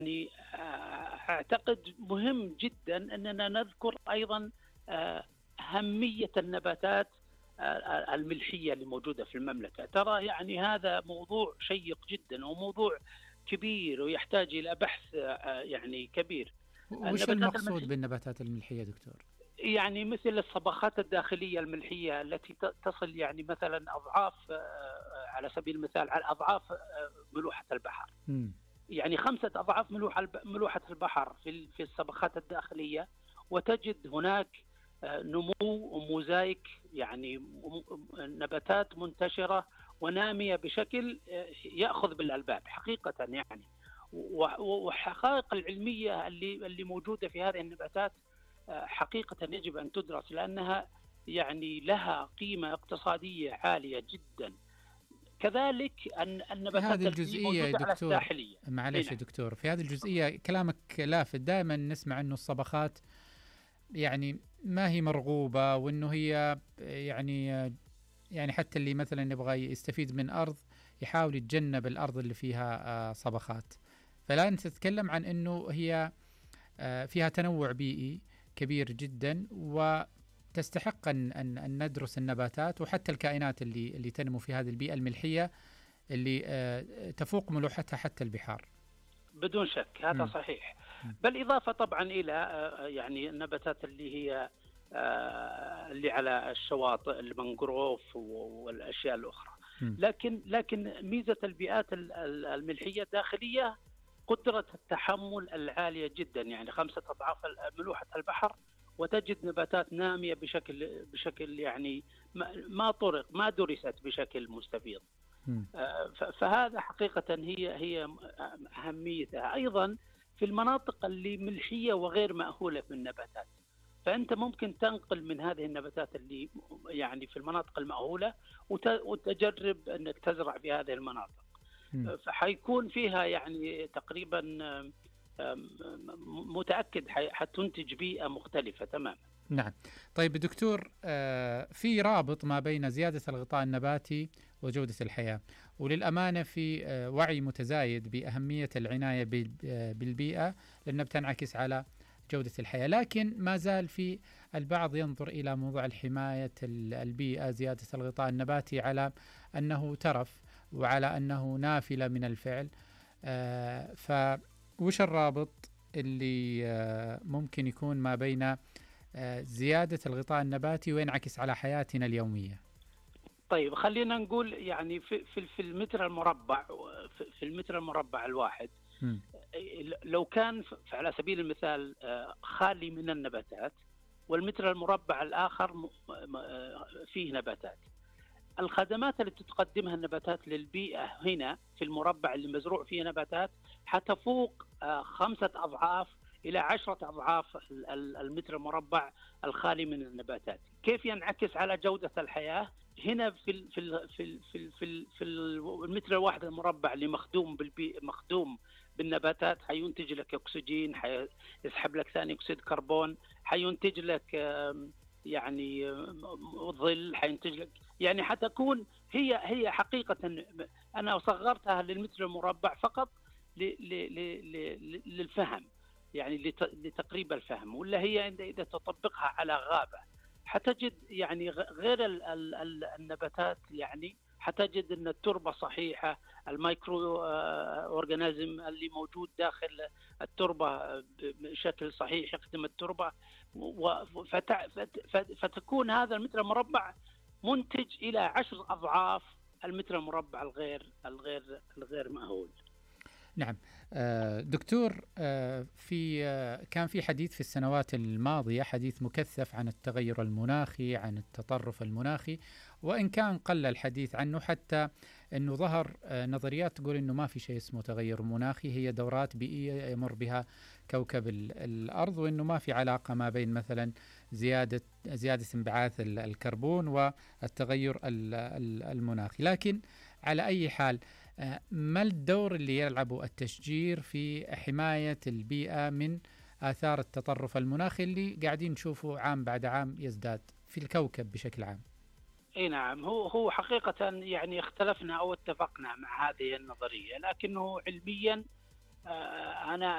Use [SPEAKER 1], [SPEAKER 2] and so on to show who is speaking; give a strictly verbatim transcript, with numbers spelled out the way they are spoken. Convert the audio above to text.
[SPEAKER 1] يعني أعتقد مهم جدا أننا نذكر أيضا أهمية النباتات الملحية اللي موجودة في المملكة. ترى يعني هذا موضوع شيق جدا وموضوع كبير ويحتاج إلى بحث يعني كبير.
[SPEAKER 2] وش المقصود بالنباتات الملحية دكتور؟
[SPEAKER 1] يعني مثل الصبغات الداخلية الملحية التي تصل يعني مثلا أضعاف، على سبيل المثال على أضعاف ملوحة البحر. م. يعني خمسة أضعاف ملوحة ملوحة البحر في في الصبغات الداخلية، وتجد هناك نمو وموزايك، يعني نباتات منتشرة ونامية بشكل يأخذ بالألباب حقيقة يعني. والحقائق العلمية اللي اللي موجودة في هذه النباتات حقيقة يجب أن تدرس، لأنها يعني لها قيمة اقتصادية عالية جدا. كذلك أن النباتات
[SPEAKER 2] هذه الجزئية يا دكتور، معلش يا دكتور، في هذه الجزئية كلامك لافت. دائما نسمع أنه الصبغات يعني ما هي مرغوبة، وأنه هي يعني يعني حتى اللي مثلا يبغى يستفيد من أرض يحاول يتجنب الأرض اللي فيها صبغات. فالآن تتكلم عن أنه هي فيها تنوع بيئي كبير جدا، وتستحق أن, أن, أن ندرس النباتات وحتى الكائنات اللي, اللي تنمو في هذه البيئة الملحية اللي تفوق ملوحتها حتى البحار.
[SPEAKER 1] بدون شك هذا م. صحيح. بالإضافة طبعا إلى يعني النباتات اللي هي اللي على الشواطئ، المنغروف والأشياء الأخرى. م. لكن لكن ميزة البيئات الملحية الداخلية قدرة التحمل العالية جدا، يعني خمسة أضعاف ملوحة البحر، وتجد نباتات نامية بشكل بشكل يعني ما طرق ما درست بشكل مستفيض. فهذا حقيقة هي هي أهميتها. أيضا في المناطق اللي ملحية وغير مأهولة بالنباتات، فأنت ممكن تنقل من هذه النباتات اللي يعني في المناطق المأهولة وتجرب أنك تزرع في هذه المناطق، فحيكون فيها يعني تقريبا متأكد حتنتج بيئة مختلفة تماما.
[SPEAKER 2] نعم. طيب دكتور، في رابط ما بين زيادة الغطاء النباتي وجودة الحياة، وللأمانة في وعي متزايد بأهمية العناية بالبيئة لأنها بتنعكس على جودة الحياة، لكن ما زال في البعض ينظر إلى موضوع الحماية البيئة، زيادة الغطاء النباتي، على أنه ترف وعلى أنه نافلة من الفعل. آه فوش الرابط اللي آه ممكن يكون ما بين آه زيادة الغطاء النباتي وينعكس على حياتنا اليومية؟
[SPEAKER 1] طيب خلينا نقول يعني في في, في المتر المربع في المتر المربع الواحد م. لو كان على سبيل المثال خالي من النباتات، والمتر المربع الآخر فيه نباتات، الخدمات اللي تقدمها النباتات للبيئة هنا في المربع اللي مزروع فيه نباتات حتفوق خمسة أضعاف إلى عشرة أضعاف المتر المربع الخالي من النباتات. كيف ينعكس على جودة الحياة؟ هنا في ال في ال في ال في ال في, ال في المتر الواحد المربع اللي مخدوم بالبيئة، مخدوم بالنباتات، حينتج لك أكسجين، حيسحب لك ثاني أكسيد كربون، حينتج لك يعني ظل، حينتج لك يعني حتكون هي هي حقيقة. أنا صغرتها للمتر المربع فقط للفهم، يعني لتقريب الفهم، ولا هي إذا تطبقها على غابة حتجد يعني غير النباتات، يعني حتجد أن التربة صحيحة، الميكرو أورجانيزم اللي موجود داخل التربة بشكل صحيح يخدم التربة، فتكون هذا المتر المربع منتج إلى عشر أضعاف المتر المربع الغير الغير الغير مأهول.
[SPEAKER 2] نعم دكتور، في كان في حديث في السنوات الماضية، حديث مكثف عن التغير المناخي، عن التطرف المناخي، وإن كان قل الحديث عنه، حتى أنه ظهر نظريات تقول أنه ما في شيء اسمه تغير مناخي، هي دورات بيئية يمر بها كوكب الأرض، وأنه ما في علاقة ما بين مثلا زيادة زيادة انبعاث الكربون والتغير المناخي. لكن على أي حال، ما الدور اللي يلعبه التشجير في حماية البيئة من آثار التطرف المناخي اللي قاعدين نشوفه عام بعد عام يزداد في الكوكب بشكل عام؟
[SPEAKER 1] اي نعم، هو هو حقيقة يعني اختلفنا أو اتفقنا مع هذه النظرية، لكنه علميا آه أنا